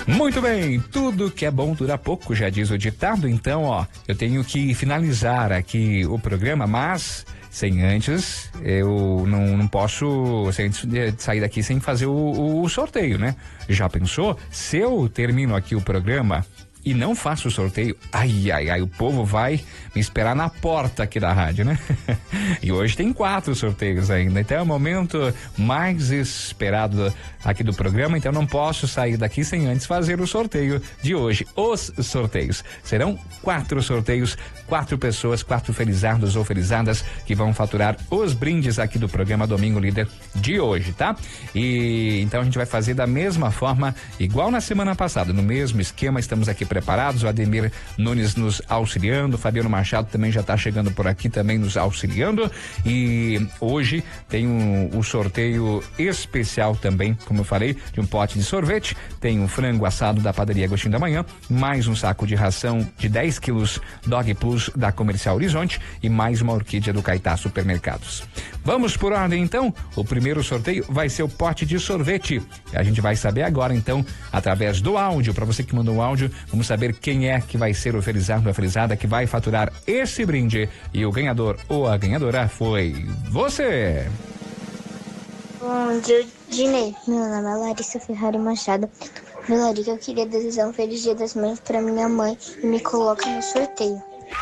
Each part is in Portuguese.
Muito bem, tudo que é bom dura pouco, já diz o ditado. Então, eu tenho que finalizar aqui o programa, mas sem antes, eu não posso sair daqui sem fazer o sorteio, né? Já pensou? Se eu termino aqui o programa e não faço o sorteio, o povo vai me esperar na porta aqui da rádio, né? E hoje tem 4 sorteios ainda, então é o momento mais esperado aqui do programa, então não posso sair daqui sem antes fazer o sorteio de hoje. Os sorteios serão 4 sorteios, 4 pessoas, 4 felizados ou felizadas que vão faturar os brindes aqui do programa Domingo Líder de hoje, tá? E então a gente vai fazer da mesma forma, igual na semana passada, no mesmo esquema. Estamos aqui preparados, o Ademir Nunes nos auxiliando, o Fabiano Machado também já está chegando por aqui também nos auxiliando, e hoje tem um sorteio especial também, como eu falei, de um pote de sorvete, tem um frango assado da padaria Agostinho da Manhã, mais um saco de ração de 10 quilos Dog Plus da Comercial Horizonte e mais uma orquídea do Caetá Supermercados. Vamos por ordem então, o primeiro sorteio vai ser o pote de sorvete, a gente vai saber agora então, através do áudio, para você que mandou o áudio, vamos saber quem é que vai ser o felizardo ou a felizada que vai faturar esse brinde, e o ganhador ou a ganhadora foi você. Bom dia, Dinei. Meu nome é Larissa Ferrari Machado. Vilarica, eu queria desejar um feliz Dia das Mães para minha mãe e me coloca no sorteio.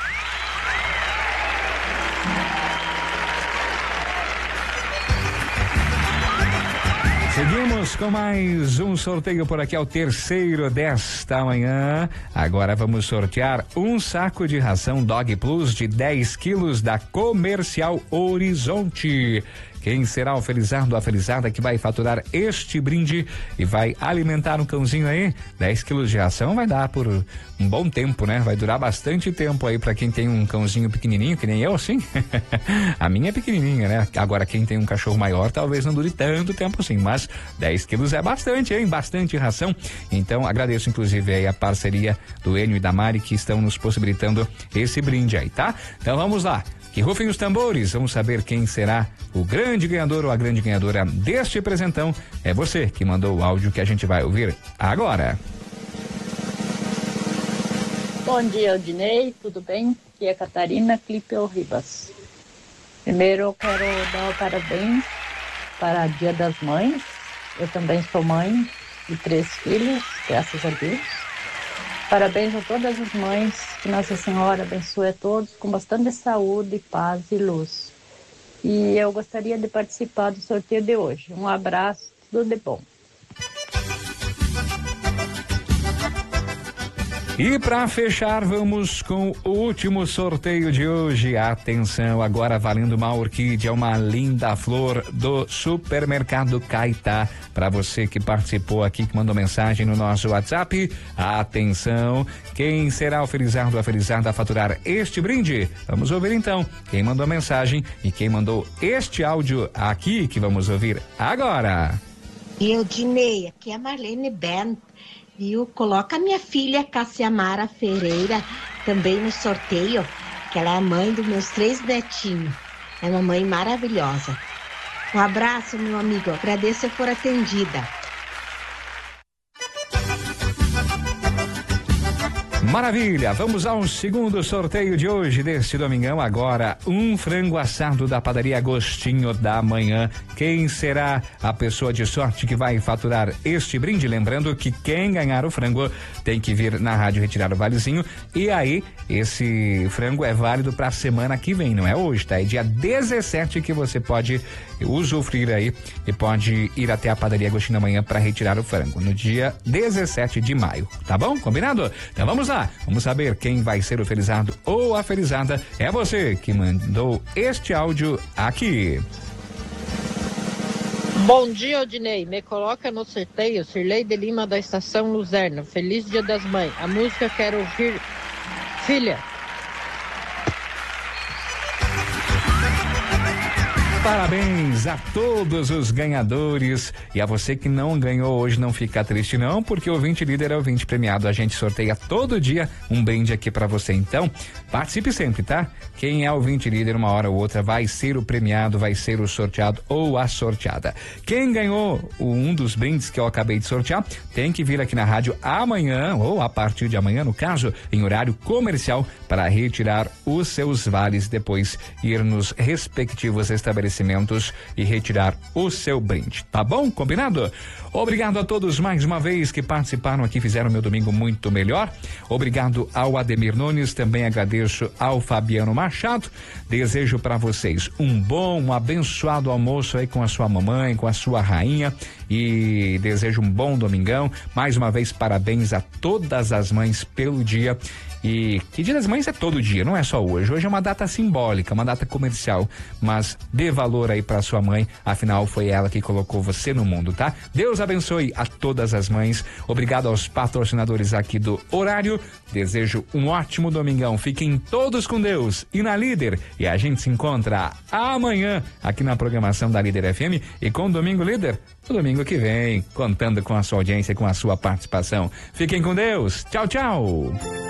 Seguimos com mais um sorteio por aqui, é o terceiro desta manhã. Agora vamos sortear um saco de ração Dog Plus de 10 quilos da Comercial Horizonte. Quem será o felizardo ou a felizada que vai faturar este brinde e vai alimentar um cãozinho aí? 10 quilos de ração vai dar por um bom tempo, né? Vai durar bastante tempo aí para quem tem um cãozinho pequenininho, que nem eu, assim. A minha é pequenininha, né? Agora quem tem um cachorro maior talvez não dure tanto tempo assim, mas 10 quilos é bastante, hein? Bastante ração. Então agradeço inclusive aí a parceria do Enio e da Mari que estão nos possibilitando esse brinde aí, tá? Então vamos lá. Que rufem os tambores, vamos saber quem será o grande ganhador ou a grande ganhadora deste presentão. É você que mandou o áudio que a gente vai ouvir agora. Bom dia, Aldinei, tudo bem? Aqui é Catarina Clipeu Ribas. Primeiro eu quero dar o parabéns para o Dia das Mães. Eu também sou mãe de 3 filhos, graças a Deus. Parabéns a todas as mães, que Nossa Senhora abençoe a todos com bastante saúde, paz e luz. E eu gostaria de participar do sorteio de hoje. Um abraço, tudo de bom. E para fechar, vamos com o último sorteio de hoje. Atenção, agora valendo uma orquídea, uma linda flor do Supermercado Caetá. Para você que participou aqui, que mandou mensagem no nosso WhatsApp. Atenção, quem será o felizardo ou a felizarda a faturar este brinde? Vamos ouvir então quem mandou mensagem e quem mandou este áudio aqui, que vamos ouvir agora. Eu, Dinei, aqui é a Marlene Bent. Viu? Coloca a minha filha Cassiamara Ferreira também no sorteio, que ela é a mãe dos meus 3 netinhos. É uma mãe maravilhosa. Um abraço, meu amigo. Agradeço se for atendida. Maravilha, vamos ao segundo sorteio de hoje, deste domingão. Agora, um frango assado da padaria Agostinho da Manhã. Quem será a pessoa de sorte que vai faturar este brinde? Lembrando que quem ganhar o frango tem que vir na rádio retirar o valezinho. E aí, esse frango é válido para a semana que vem, não é hoje, tá? É dia 17 que você pode usufruir aí e pode ir até a padaria Agostinho da Manhã para retirar o frango. No dia 17 de maio, tá bom? Combinado? Então vamos lá. Vamos saber quem vai ser o felizardo ou a felizada. É você que mandou este áudio aqui. Bom dia, Odinei. Me coloca no sorteio. Cirlei de Lima, da Estação Luzerna. Feliz Dia das Mães. A música quero ouvir, filha. Parabéns a todos os ganhadores e a você que não ganhou hoje, não fica triste não, porque o ouvinte líder é o ouvinte premiado. A gente sorteia todo dia um brinde aqui pra você, então participe sempre, tá? Quem é o ouvinte líder, uma hora ou outra vai ser o premiado, vai ser o sorteado ou a sorteada. Quem ganhou um dos brindes que eu acabei de sortear, tem que vir aqui na rádio amanhã, ou a partir de amanhã, no caso, em horário comercial, para retirar os seus vales, depois ir nos respectivos estabelecimentos e retirar o seu brinde, tá bom? Combinado? Obrigado a todos mais uma vez que participaram aqui, fizeram meu domingo muito melhor. Obrigado ao Ademir Nunes, também agradeço ao Fabiano Machado. Desejo para vocês um bom, um abençoado almoço aí com a sua mamãe, com a sua rainha, e desejo um bom domingão. Mais uma vez, parabéns a todas as mães pelo dia. E que Dia das Mães é todo dia, não é só hoje. Hoje é uma data simbólica, uma data comercial, mas dê valor aí pra sua mãe, afinal foi ela que colocou você no mundo, tá? Deus abençoe a todas as mães. Obrigado aos patrocinadores aqui do horário. Desejo um ótimo domingão. Fiquem todos com Deus e na Líder. E a gente se encontra amanhã aqui na programação da Líder FM e com o Domingo Líder, no domingo que vem, contando com a sua audiência, com a sua participação. Fiquem com Deus. Tchau, tchau.